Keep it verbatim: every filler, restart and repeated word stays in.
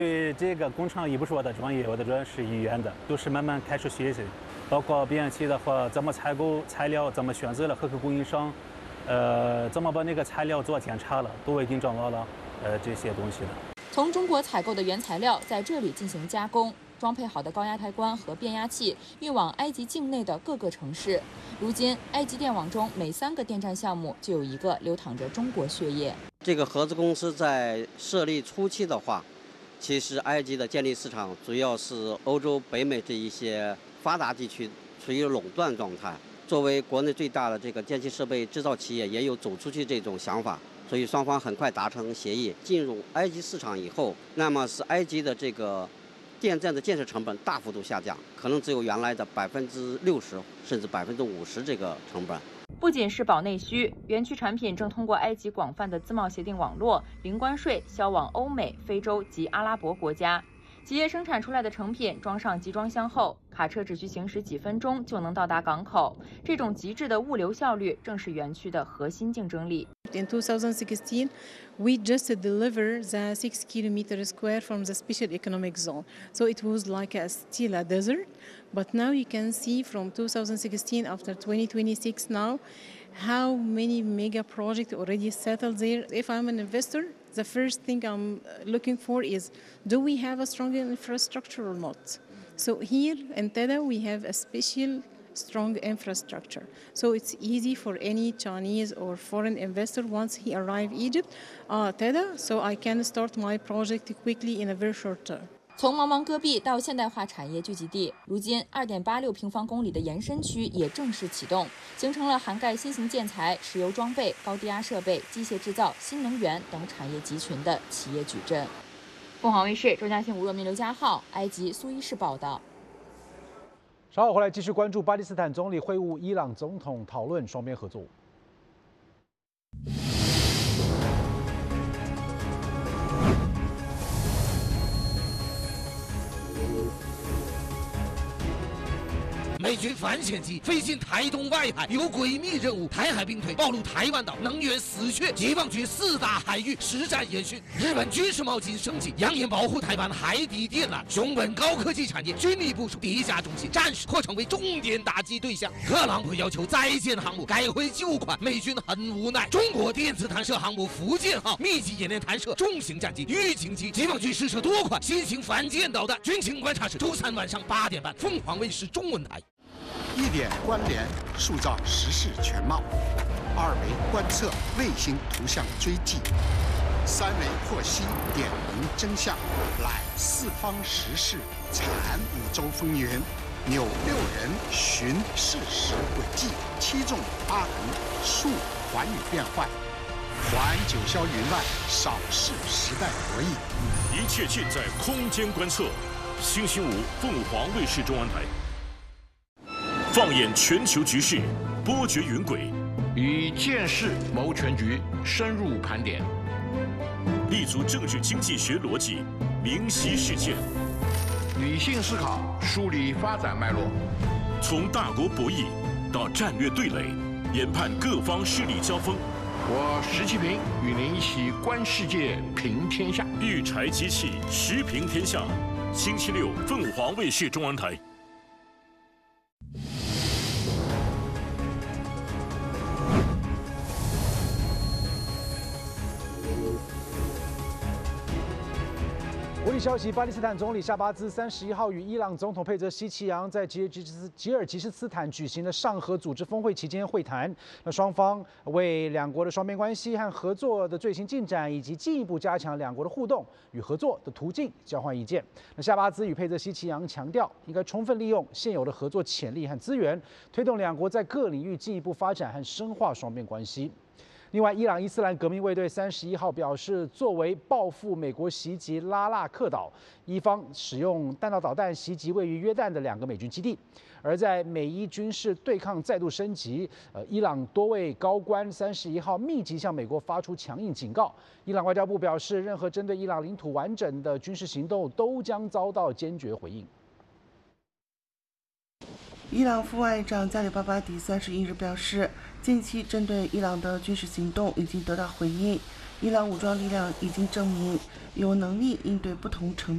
对这个工程也不是我的专业，我的专业是语言的，都是慢慢开始学习。包括变压器的话，怎么采购材料，怎么选择了合格供应商，呃，怎么把那个材料做检查了，都已经掌握了呃这些东西的。 从中国采购的原材料在这里进行加工，装配好的高压抬棺和变压器运往埃及境内的各个城市。如今，埃及电网中每三个电站项目就有一个流淌着中国血液。 这个合资公司在设立初期的话，其实埃及的电力市场主要是欧洲、北美这一些发达地区处于垄断状态。作为国内最大的这个电气设备制造企业，也有走出去这种想法。所以双方很快达成协议，进入埃及市场以后，那么是埃及的这个电站的建设成本大幅度下降，可能只有原来的百分之六十甚至百分之五十这个成本。 不仅是保内需，园区产品正通过埃及广泛的自贸协定网络，零关税销往欧美、非洲及阿拉伯国家。企业生产出来的成品装上集装箱后，卡车只需行驶几分钟就能到达港口。这种极致的物流效率正是园区的核心竞争力。 In two thousand sixteen, we just delivered the six kilometer square from the special economic zone. So it was like a still a desert. But now you can see from two thousand sixteen after twenty twenty-six now, how many mega projects already settled there. If I'm an investor, the first thing I'm looking for is, do we have a strong infrastructure or not? So here in Teda, we have a special strong infrastructure. So it's easy for any Chinese or foreign investor once he arrive Egypt, uh, Teda, so I can start my project quickly in a very short term. 从茫茫戈壁到现代化产业聚集地，如今 二点八六平方公里的延伸区也正式启动，形成了涵盖新型建材、石油装备、高低压设备、机械制造、新能源等产业集群的企业矩阵。凤凰卫视周嘉欣、吴若明、刘家浩，埃及苏伊士报道。 稍后回来继续关注巴基斯坦总理会晤伊朗总统，讨论双边合作。 美军反潜机飞进台东外海，有诡秘任务。台海兵推暴露台湾岛能源死穴，解放军四大海域实战演训。日本军事冒金升级，扬言保护台湾海底电缆。熊本高科技产业军力部署地下中心，暂时或成为重点打击对象。特朗普要求再建航母，改回旧款，美军很无奈。中国电子弹射航母福建号密集演练弹射重型战机预警机，解放军试射多款新型反舰导弹。军情观察室周三晚上八点半，凤凰卫视中文台。 一点关联，塑造时事全貌；二维观测，卫星图像追迹；三维获悉，点明真相。来四方时事，产五洲风云，扭六人，寻事实轨迹，七纵八横，述寰宇变幻。环九霄云外，扫视时代博弈。 一切尽在空间观测。星期五，凤凰卫视中文台。放眼全球局势，波谲云轨， 以见识谋全局，深入盘点， 立足政治经济学逻辑，明晰事件， 理性思考，梳理发展脉络， 从大国博弈到战略对垒，研判各方势力交锋。 我石其平与您一起观世界，评天下。 育才机器，时评天下。星期六，凤凰卫视中文台。 国际消息：巴基斯坦总理夏巴兹三十一号与伊朗总统佩泽希奇扬在吉尔吉斯吉尔吉斯斯坦举行的上合组织峰会期间会谈。那双方为两国的双边关系和合作的最新进展，以及进一步加强两国的互动与合作的途径交换意见。那夏巴兹与佩泽希奇扬强调，应该充分利用现有的合作潜力和资源，推动两国在各领域进一步发展和深化双边关系。另外，伊朗伊斯兰革命卫队三十一号表示，作为报复美国袭击拉纳克岛，伊方使用弹道导弹袭击位于约旦的两个美军基地。而在美伊军事对抗再度升级，呃，伊朗多位高官三十一号密集向美国发出强硬警告。伊朗外交部表示，任何针对伊朗领土完整的军事行动都将遭到坚决回应。 伊朗副外长加里巴巴迪三十一日表示，近期针对伊朗的军事行动已经得到回应，伊朗武装力量已经证明有能力应对不同程